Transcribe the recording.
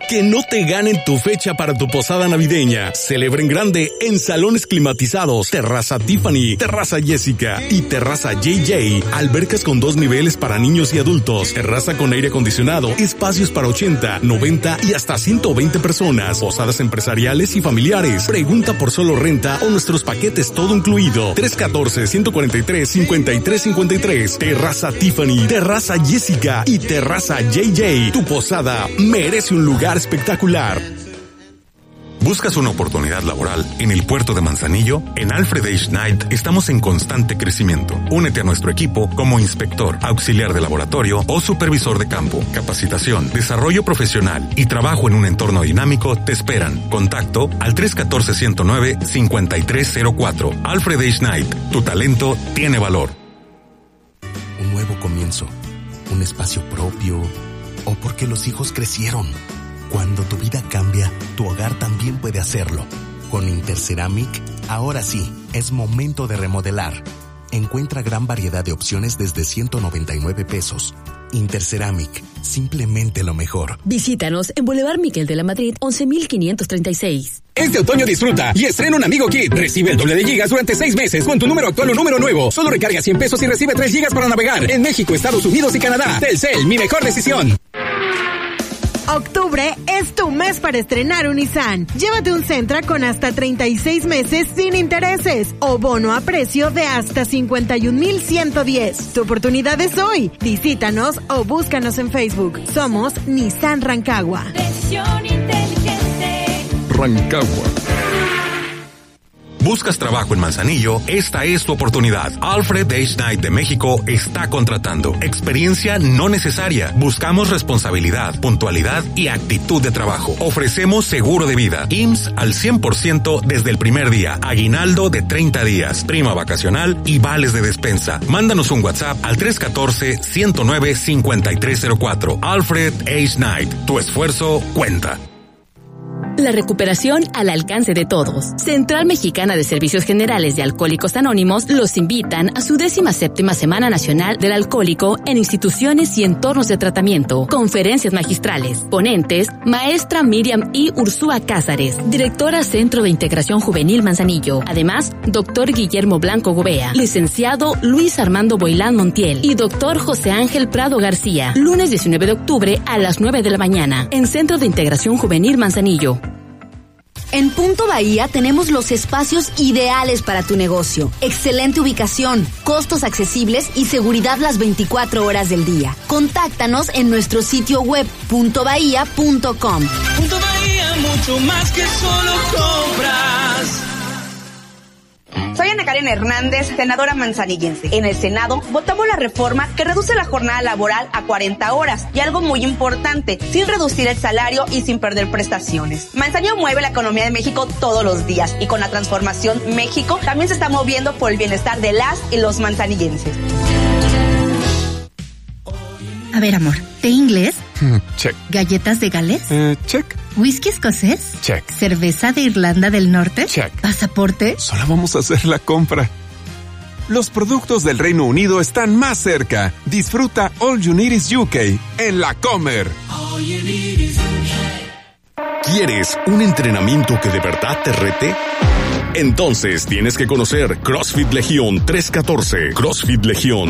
Que no te ganen tu fecha para tu posada navideña. Celebren grande en salones climatizados, Terraza Tiffany, Terraza Jessica y Terraza JJ. Albercas con 2 niveles para niños y adultos, terraza con aire acondicionado, espacios para 80, 90 y hasta 120 personas. Posadas empresariales y familiares. Pregunta por solo renta o nuestros paquetes todo incluido. 314-143-5353. Terraza Tiffany, Terraza Jessica y Terraza JJ. Tu posada merece un lugar espectacular. ¿Buscas una oportunidad laboral en el puerto de Manzanillo? En Alfred H. Knight estamos en constante crecimiento. Únete a nuestro equipo como inspector, auxiliar de laboratorio o supervisor de campo. Capacitación, desarrollo profesional y trabajo en un entorno dinámico te esperan. Contacto al 314-109-5304. Alfred H. Knight, tu talento tiene valor. Un nuevo comienzo, un espacio propio, o porque los hijos crecieron. Cuando tu vida cambia, tu hogar también puede hacerlo. Con Interceramic, ahora sí, es momento de remodelar. Encuentra gran variedad de opciones desde 199 pesos. Interceramic, simplemente lo mejor. Visítanos en Boulevard Miguel de la Madrid, 11.536. Este otoño disfruta y estrena un Amigo Kit. Recibe el doble de gigas durante 6 meses con tu número actual o número nuevo. Solo recarga 100 pesos y recibe 3 gigas para navegar en México, Estados Unidos y Canadá. Telcel, mi mejor decisión. Octubre es tu mes para estrenar un Nissan. Llévate un Sentra con hasta 36 meses sin intereses o bono a precio de hasta 51,110. Tu oportunidad es hoy. Visítanos o búscanos en Facebook. Somos Nissan Rancagua. Decisión inteligente. Rancagua. ¿Buscas trabajo en Manzanillo? Esta es tu oportunidad. Alfred H. Knight de México está contratando. Experiencia no necesaria. Buscamos responsabilidad, puntualidad y actitud de trabajo. Ofrecemos seguro de vida, IMSS al 100% desde el primer día, aguinaldo de 30 días, prima vacacional y vales de despensa. Mándanos un WhatsApp al 314-109-5304. Alfred H. Knight. Tu esfuerzo cuenta. La recuperación al alcance de todos. Central Mexicana de Servicios Generales de Alcohólicos Anónimos los invitan a su 17ª Semana Nacional del Alcohólico en instituciones y entornos de tratamiento. Conferencias magistrales. Ponentes, maestra Miriam I. Ursúa Cázares, directora Centro de Integración Juvenil Manzanillo. Además, doctor Guillermo Blanco Gobea, licenciado Luis Armando Boilán Montiel y doctor José Ángel Prado García. Lunes 19 de octubre a las 9 de la mañana en Centro de Integración Juvenil Manzanillo. En Punto Bahía tenemos los espacios ideales para tu negocio. Excelente ubicación, costos accesibles y seguridad las 24 horas del día. Contáctanos en nuestro sitio web puntobahía.com. Punto Bahía, mucho más que solo compras. Soy Ana Karen Hernández, senadora manzanillense. En el Senado votamos la reforma que reduce la jornada laboral a 40 horas y algo muy importante, sin reducir el salario y sin perder prestaciones. Manzanillo mueve la economía de México todos los días y con la transformación México también se está moviendo por el bienestar de las y los manzanillenses. A ver, amor, ¿té inglés? Check. ¿Galletas de Gales? Check. ¿Whisky escocés? Check. ¿Cerveza de Irlanda del Norte? Check. ¿Pasaporte? Solo vamos a hacer la compra. Los productos del Reino Unido están más cerca. Disfruta All You Need Is UK en La Comer. All you need is ¿Quieres un entrenamiento que de verdad te rete? Entonces tienes que conocer CrossFit Legión 314. CrossFit Legión